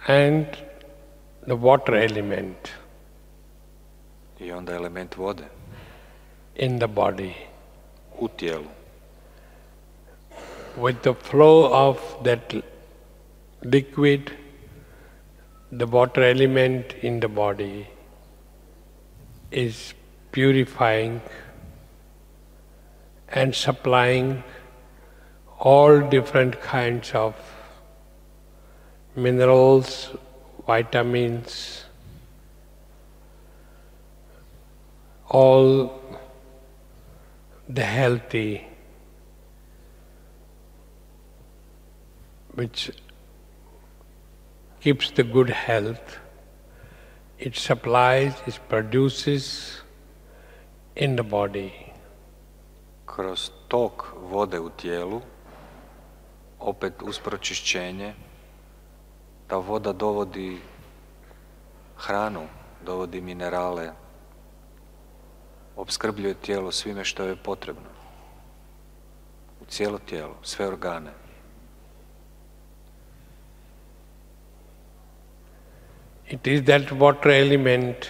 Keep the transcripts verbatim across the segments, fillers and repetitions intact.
and the water element I onda element vode in the body. u tijelu. With the flow of that liquid, the water element in the body is purifying and supplying all different kinds of minerals, vitamins, all the healthy, which keeps the good health, it supplies, it produces in the body. Kroz tok vode u tijelu, opet uz pročišćenje, ta voda dovodi hranu, dovodi minerale, opskrbljuje tijelo svime što je potrebno. U cijelo tijelo, sve organe. It is that water element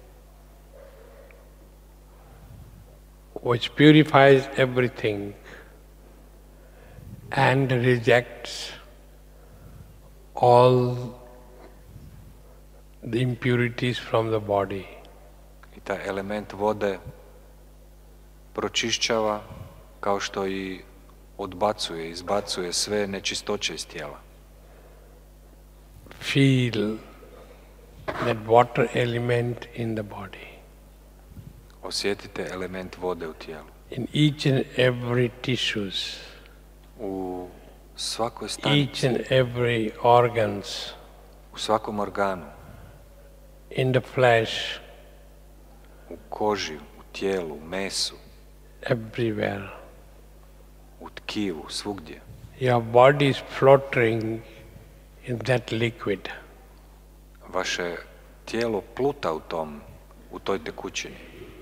which purifies everything and rejects all the impurities from the body. I taj element vode pročišćava kao što i odbacuje, izbacuje sve nečistoće iz tijela. Feel that water element in the body. Osjetite element vode u tijelu. In each and every tissues. U svakoj stanici. Each and every organs. U svakom organu. In the flesh. U koži, u tijelu, u mesu. Everywhere. U tkivu, svugdje. Your body is floating in that liquid. Vaše tijelo pluta u tom, u toj tekućini.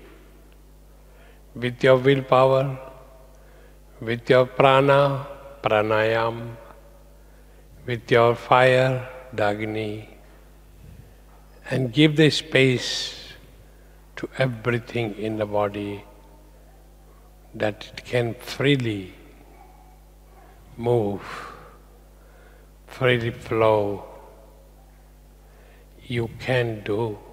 With your willpower, with your prana, pranayam, with your fire, Dagni, and give the space to everything in the body that it can freely move, freely flow. You can do